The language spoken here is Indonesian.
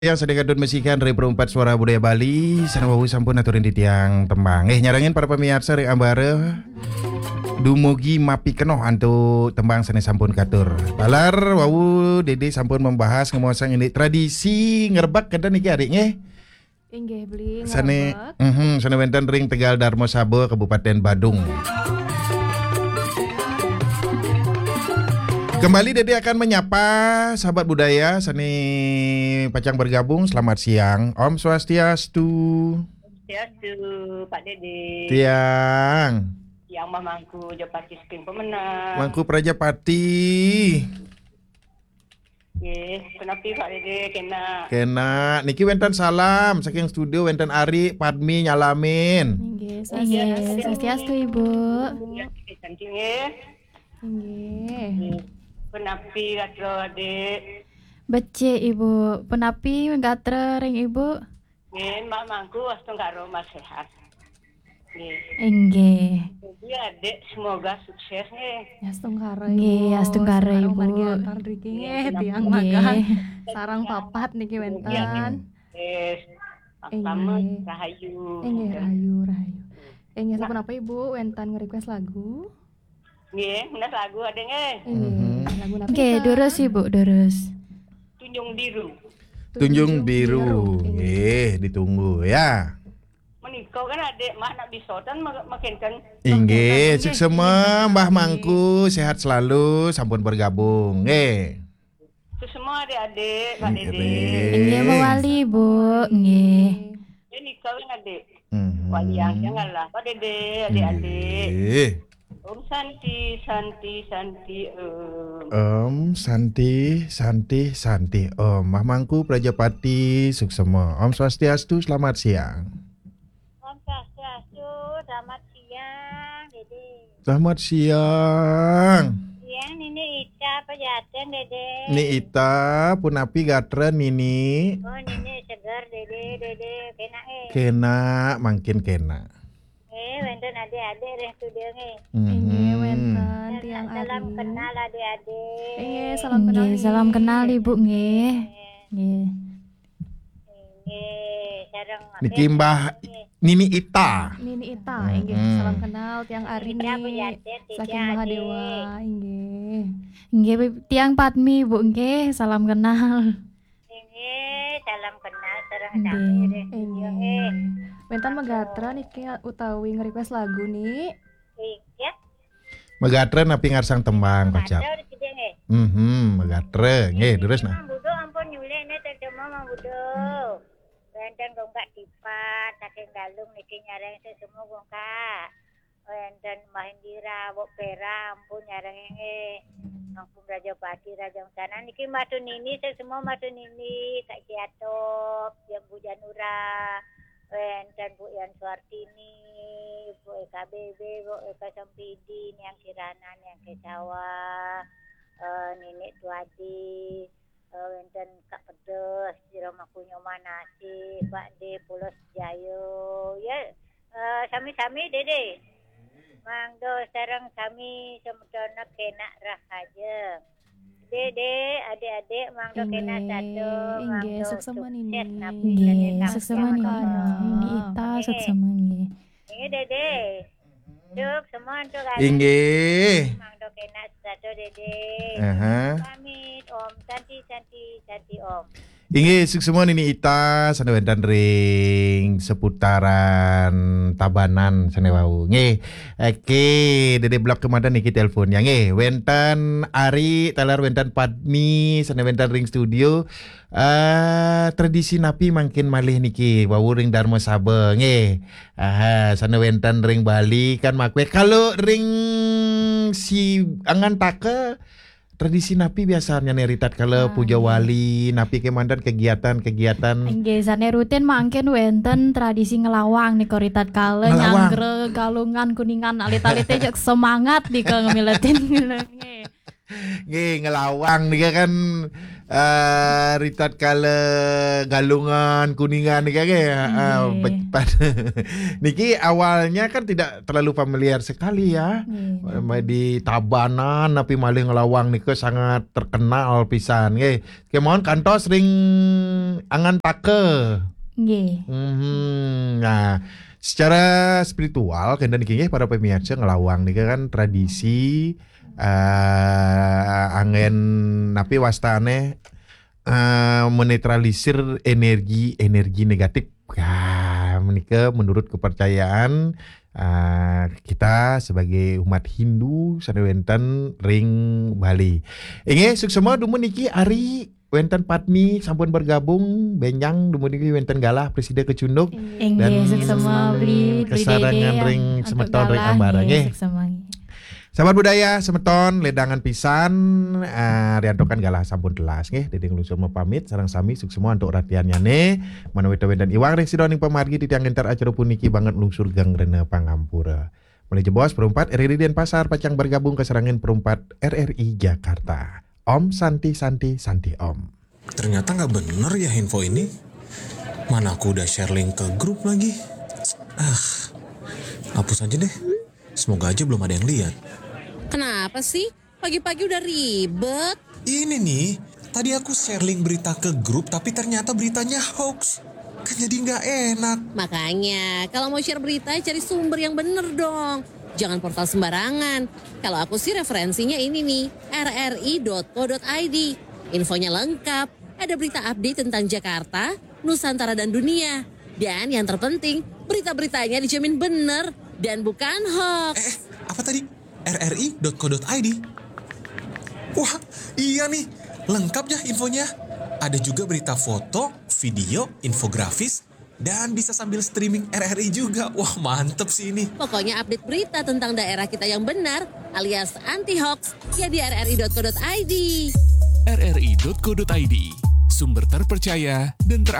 Yang sedang kadun mesikan Reperempat Suara Budaya Bali Sanawawu sampun aturin di tiang tembang nyarangin para pemirsa Rek Ambare Dumugi mapi kenoh antu tembang sana sampun katur Balar wawu Dede sampun membahas ngemosang ini tradisi ngerbak kada niki adiknya Inggih beli Sane ngambek. Sana wenten ring Tegal Darmo Sabo Kabupaten Badung. Kembali Dede akan menyapa sahabat budaya seni pacang bergabung. Selamat siang. Om Swastiastu. Swastiastu, Pak Dede. Tiang. Yang mamangku Jepati Spring pemenang. Mangku Prajapati. Yes, kenapa Pak Dede Kena. Niki wenten salam saking studio wenten Ari Padmi nyalamin. Inggih, swastiastu Ibu. Cantik ya. Inggih. Kenapa kata Dek? Bece Ibu, penapi ngatre ring Ibu. Mamangku wastung karo mas sehat. Inggih. Jadi Adik semoga sukses nih. Astung karo Ibu. Nggih, astung karo Ibu. Margiator niki tiang magang sarang papat niki wenten. Yes. Pertama rahayu. Inggih rahayu. Inggih sapunapa Ibu wenten nge-request lagu? Nggih, bener lagu ada nggih. Lagu napa? Nggih, durus Ibu, durus. Tunjung biru. Tunjung biru. Ditunggu ya. Menikah kan Adik mah nak bisotan makin kan. Inggih, semua Mbah Mangku sehat selalu sampun bergabung. Itu semua adik-adik, Pak Dede. Inggih mewali Ibu. Nggih. Ini nikah kan Adik. Waliang janganlah Pak Dede, adik-adik. Om Santi. Om Santi. Om Mbah Mangku Prajapati Suksema. Om Swastiastu, selamat siang. Om Swastiastu, selamat siang, Dede. Selamat siang. Siang, Nini Ita Pejaten, Dede. Ni Ita punapi gatra Nini. Oh, Nini segar, Dede, kena Kena, makin kena. Wenten adik-adik reh studio Inggih wenten tiang Salam Ari. kenal adik-adik. Inggih salam kenal. Nggih, salam kenal Ibu nggih. Nggih. Sareng Niki Mbah Nini Ita. Nini Ita, inggih salam kenal tiang Ari Ita ni Pejaten, saking Mahadewa, inggih. Nggih, tiang Padmi Ibu nggih, salam kenal. salam kenal sareng Nggih. sami reh studio Wenten megatra niki utawi nge-request lagu nih. Ya, Megatre napi ngarsang tembang kocap. ada di sini Megatre. Nggih, terus nah. Mang Budo ampun nyulek ne terjemah Mang Budo. Wenten gongkak dipat saking galung niki nyareng semua gongkak. Wenten Mahindira Bok Pera ampun nyareng Mangkum Raja Pati Raja sana niki matu nini semua matu nini Kak Ciatop yang Bu Janura wenten Bu Yan Suartini Bu Eka Bebe Bu Eka Sampidi yang Kiranan yang Kesawa Nenek Tuadi wenten Kak Pedes Jirama Kunyo Manasi Pak De Pulos Jayo ya sami-sami Dede Mangdo sareng kami semedana kena rahaja. Dede, adik-adik mangdo kena satu. Inggih suksema Nini. Nggih, suksema Nini Ita suksema nggih. Ini Dede. Duk semua untuk kami. Inggih. Mangdo kena satu Dede. Pamit Om Santi Om. Inggih semua Nini Ita sana wenten ring seputaran Tabanan sana wau. Nggih. Oke, Dede blok kemadan niki telepon ya nggih. Wenten Ari talar wenten Padmi sana wenten ring studio. Tradisi napi makin malih niki wau ring Darmo Sabe nggih. Sana wenten ring Bali kan makwe kalau ring si angan take tradisi napi biasanya neritat kalau puja wali napi kemandan kegiatan. Nggih, sane rutin mangken wenten tradisi ngelawang nih koritat kale Ngelawang. nyangre galungan kuningan alit-alite jek semangat di ke ngemiletin nggih. Nggih ngelawang nih kan Ritat kala Galungan Kuningan ni kan niki awalnya kan tidak terlalu familiar sekali ya. Di Tabanan tapi maling ngelawang niki sangat terkenal pisan nggih. Kemon kantos ring angan take. Nggih. Nah, secara spiritual kan niki nggih para pemirsa ngelawang niki kan tradisi angin napi wastane menetralisir energi negatif. Menika menurut kepercayaan kita sebagai umat Hindu sadewenten ring Bali. Inge suksema dumun niki ari wenten Patmi sampun bergabung benjang dumun niki wenten Galah Presiden Kecunduk dan suksema beli kesarangan ring semeton ring Ambara nggih. Sahabat budaya semeton ledangan pisan riantokan Galah sampun telas nggih Dedeng Lusur pamit sareng sami suksema untuk ratiannya ne manawi dan iwang rek sidoning pamargi titiang entar acara puniki banget lungsur gang Rena Pangampura. Mulai jebos perumpat RRI Denpasar pacang bergabung ke serangan perumpat RRI Jakarta. Om Santi Om. Ternyata nggak bener ya info ini. Mana aku udah share link ke grup lagi. Hapus aja deh. Semoga aja belum ada yang lihat. Kenapa sih? Pagi-pagi udah ribet. Ini nih, tadi aku share link berita ke grup tapi ternyata beritanya hoax. Kan jadi nggak enak. Makanya, kalau mau share berita cari sumber yang bener dong. Jangan portal sembarangan. Kalau aku sih referensinya ini nih, rri.co.id. Infonya lengkap, ada berita update tentang Jakarta, Nusantara dan dunia. Dan yang terpenting, berita-beritanya dijamin bener dan bukan hoax. Apa tadi? rri.co.id. Wah, iya nih. Lengkap ya infonya. Ada juga berita foto, video, infografis, dan bisa sambil streaming RRI juga. Wah, mantep sih ini. Pokoknya update berita tentang daerah kita yang benar alias anti-hoax ya di rri.co.id. rri.co.id, sumber terpercaya dan